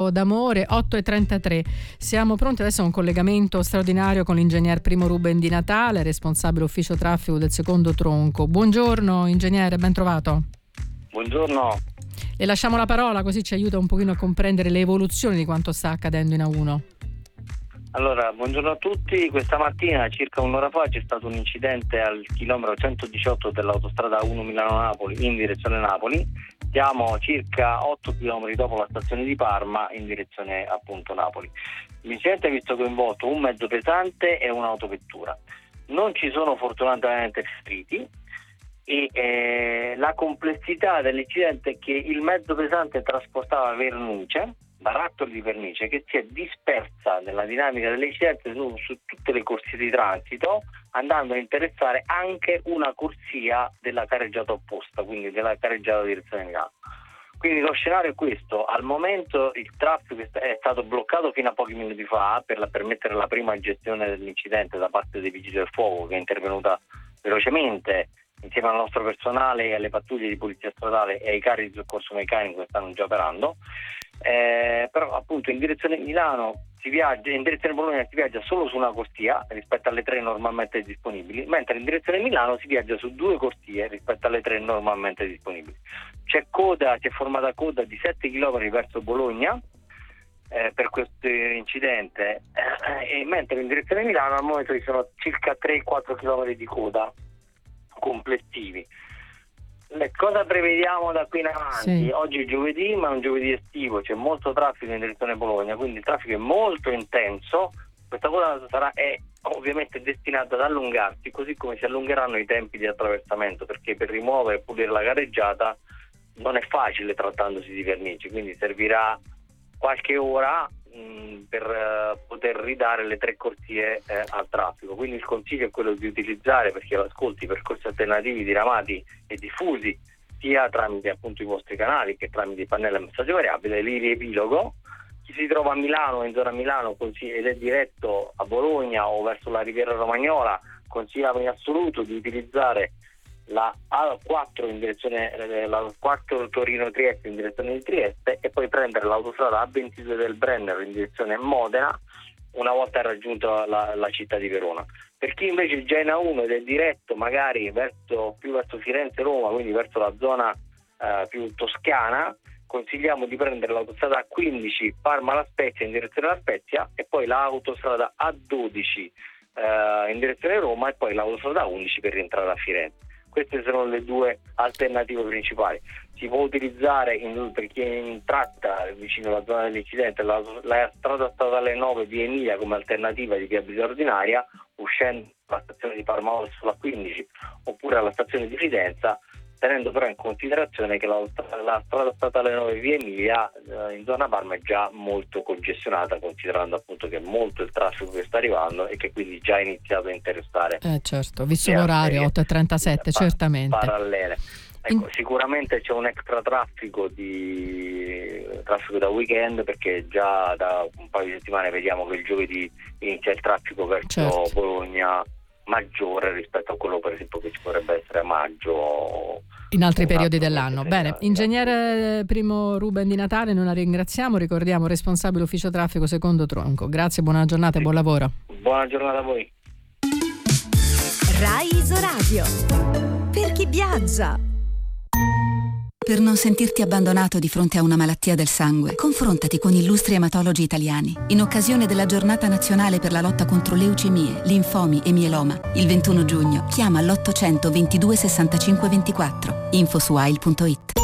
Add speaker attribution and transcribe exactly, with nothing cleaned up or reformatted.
Speaker 1: d'amore. Otto e trentatré. Siamo pronti adesso a un collegamento straordinario con l'ingegner Primo Ruben Di Natale, responsabile ufficio traffico del secondo tronco. Buongiorno ingegnere, ben trovato.
Speaker 2: Buongiorno.
Speaker 1: Le lasciamo la parola, così ci aiuta un pochino a comprendere le evoluzioni di quanto sta accadendo in A uno.
Speaker 2: Allora, buongiorno a tutti. Questa mattina, circa un'ora fa, c'è stato un incidente al chilometro centodiciotto dell'autostrada A uno Milano-Napoli in direzione Napoli. Siamo circa otto chilometri dopo la stazione di Parma in direzione appunto Napoli. L'incidente ha visto coinvolto un mezzo pesante e un'autovettura. Non ci sono fortunatamente feriti e eh, la complessità dell'incidente è che il mezzo pesante trasportava vernice, barattoli di vernice, che si è dispersa nella dinamica dell'incidente su, su tutte le corsie di transito, andando a interessare anche una corsia della carreggiata opposta, quindi della carreggiata direzione Milano. Quindi lo scenario è questo: al momento il traffico è stato bloccato fino a pochi minuti fa per la, permettere la prima gestione dell'incidente da parte dei vigili del fuoco, che è intervenuta velocemente insieme al nostro personale e alle pattuglie di polizia stradale e ai carri di soccorso meccanico che stanno già operando. Eh, però appunto in direzione Milano si viaggia, in direzione Bologna si viaggia solo su una corsia rispetto alle tre normalmente disponibili, mentre in direzione Milano si viaggia su due corsie rispetto alle tre normalmente disponibili. C'è coda, si è formata coda di sette chilometri verso Bologna eh, per questo incidente, eh, e mentre in direzione Milano al momento ci sono circa tre quattro chilometri di coda complessivi. Le cosa prevediamo da qui in avanti?
Speaker 1: Sì.
Speaker 2: Oggi è giovedì, ma è un giovedì estivo, c'è molto traffico in direzione Bologna, quindi il traffico è molto intenso. Questa coda sarà è ovviamente destinata ad allungarsi, così come si allungheranno i tempi di attraversamento, perché per rimuovere e pulire la carreggiata non è facile trattandosi di vernici, quindi servirà qualche ora mh, per uh, poter ridare le tre corsie eh, al traffico. Quindi il consiglio è quello di utilizzare, perché ascolti, percorsi alternativi diramati e diffusi sia tramite appunto i vostri canali che tramite i pannelli a messaggio variabile. Lì riepilogo: chi si trova a Milano, in zona Milano, ed è diretto a Bologna o verso la Riviera Romagnola, consigliamo in assoluto di utilizzare la A quattro in direzione la quattro Torino-Trieste in direzione di Trieste e poi prendere l'autostrada A ventidue del Brennero in direzione Modena una volta raggiunta la, la città di Verona. Per chi invece è già in A uno ed è diretto magari verso più verso Firenze-Roma, quindi verso la zona eh, più toscana, consigliamo di prendere l'autostrada A quindici Parma-La Spezia in direzione La Spezia e poi l'autostrada A dodici eh, in direzione Roma e poi l'autostrada A undici per rientrare a Firenze. Queste sono le due alternative principali. Si può utilizzare in, per chi è in tratta vicino alla zona dell'incidente la, la strada statale nove di Emilia come alternativa di viabilità ordinaria, uscendo dalla stazione di Parma sulla quindici oppure alla stazione di Fidenza, tenendo però in considerazione che la, la strada statale nove via Emilia eh, in zona Parma è già molto congestionata, considerando appunto che è molto il traffico che sta arrivando e che quindi già ha iniziato a interessare.
Speaker 1: Eh certo, visto l'orario otto e trentasette,
Speaker 2: par-
Speaker 1: certamente.
Speaker 2: Parallele. Ecco,
Speaker 1: In...
Speaker 2: sicuramente c'è un extra traffico di traffico da weekend, perché già da un paio di settimane vediamo che il giovedì inizia il traffico verso
Speaker 1: certo.
Speaker 2: Bologna maggiore rispetto a quello per esempio che ci potrebbe essere a maggio
Speaker 1: in altri periodi dell'anno. Bene, ingegnere Primo Ruben Di Natale, noi la ringraziamo, ricordiamo responsabile ufficio traffico secondo tronco. Grazie, buona giornata e buon lavoro.
Speaker 2: Buona giornata a voi.
Speaker 3: Rai Isoradio, per chi viaggia.
Speaker 4: Per non sentirti abbandonato di fronte a una malattia del sangue, confrontati con illustri ematologi italiani. In occasione della giornata nazionale per la lotta contro leucemie, linfomi e mieloma, il ventuno giugno, chiama l'ottocento ventidue sessantacinque ventiquattro. info su a i l punto it.